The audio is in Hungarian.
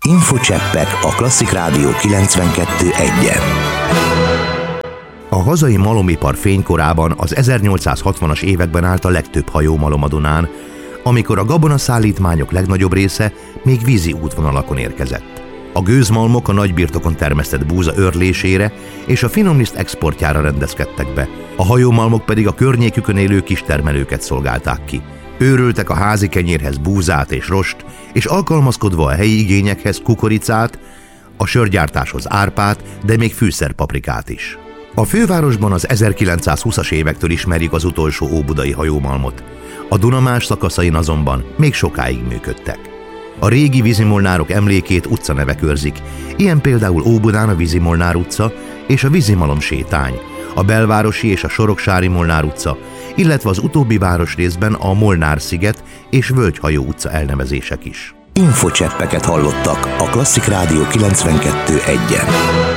Infocseppek a Klasszik Rádió 92.1-en. A hazai malomipar fénykorában az 1860-as években állt a legtöbb hajómalom a Dunán, amikor a gabonaszállítmányok legnagyobb része még vízi útvonalakon érkezett. A gőzmalmok a nagybirtokon termesztett búza őrlésére és a finomliszt exportjára rendezkedtek be, a hajómalmok pedig a környékükön élő kistermelőket szolgálták ki. Őröltek a házi kenyérhez búzát és rost, és alkalmazkodva a helyi igényekhez kukoricát, a sörgyártáshoz árpát, de még fűszerpaprikát is. A fővárosban az 1920-as évektől ismerjük az utolsó óbudai hajómalmot. A Duna más szakaszain azonban még sokáig működtek. A régi vízimolnárok emlékét utcanevek őrzik, ilyen például Óbudán a Vízimolnár utca és a Vízimalom sétány, a Belvárosi és a Soroksári Molnár utca, illetve az utóbbi városrészben a Molnár-sziget és Völgyhajó utca elnevezések is. Infocseppeket hallottak a Klasszik Rádió 92.1-en.